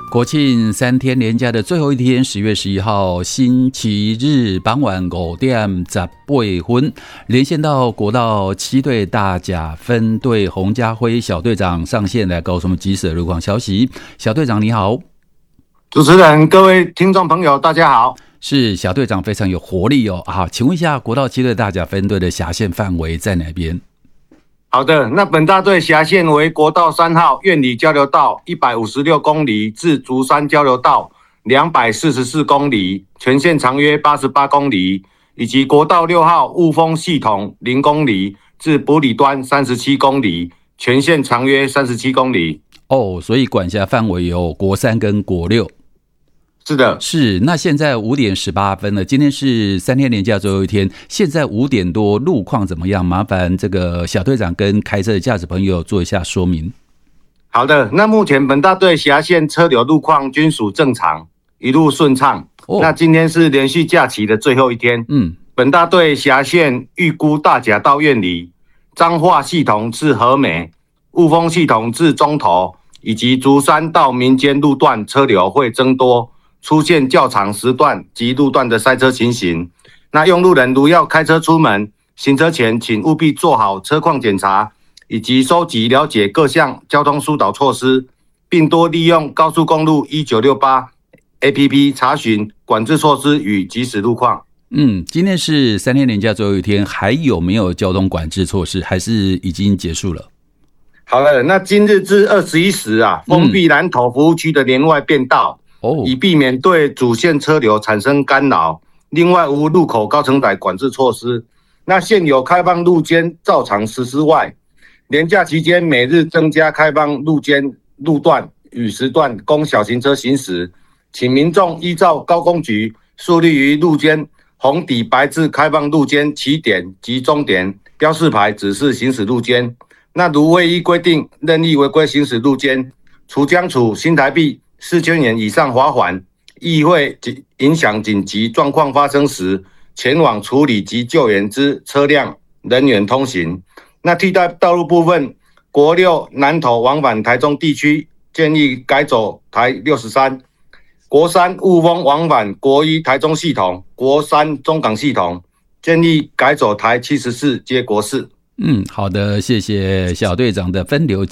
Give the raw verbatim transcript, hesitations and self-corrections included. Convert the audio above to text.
国庆三天连假的最后一天，十月十一号星期日傍晚五点十八分，连线到国道七队大甲分队洪家辉小队长上线来告诉我们即时的路况消息。小队长你好。 主持人，各位听众朋友大家好。 是小队长非常有活力哦。好，请问一下国道七队大甲分队的辖线范围在哪边？ 好的，那本大队辖线为国道三号苑里交流道一百五十六公里至竹山交流道两百四十四公里，全线长约八十八公里，以及国道六号雾峰系统零公里至埔里端三十七公里，全线长约三十七公里。 哦，所以管辖范围有国三跟国六。 是的， 是。那现在五点十八分了，今天是三天连假最后一天，现在五点多，路况怎么样？麻烦这个小队长跟开车的驾驶朋友做一下说明。 好的，那目前本大队辖线车流路况均属正常，一路顺畅。哦、那今天是连续假期的最后一天，嗯，本大队辖线预估大甲到苑里、彰化系统至和美、雾峰系统至中投，以及竹山到民间路段车流会增多，出现较长时段及路段的塞车情形。那用路人如要开车出门，行车前请务必做好车况检查，以及收集了解各项交通疏导措施，并多利用高速公路一九六八 A P P 查询管制措施与即时路况。 嗯，今天是三天连假最后一天，还有没有交通管制措施？还是已经结束了？ 好了，那今日至二十一时啊，封闭南投服务区的连外变道。嗯哦、以避免对主线车流产生干扰。另外，无路口高承载管制措施。那现有开放路肩照常实施外，连假期间每日增加开放路肩路段与时段供小型车行驶，请民众依照高工局树立于路肩红底白字开放路肩起点及终点标示牌指示行驶路肩。那如未依规定任意违规行驶路肩，除将处新台币四千元以上罚款，亦会影响紧急状况发生时前往处理及救援之车辆人员通行。那替代道路部分，国六南投往返台中地区建议改走台六十三，国三雾峰往返国一台中系统、国三中港系统建议改走台七十四接国四。 嗯，好的，谢谢小队长的分流。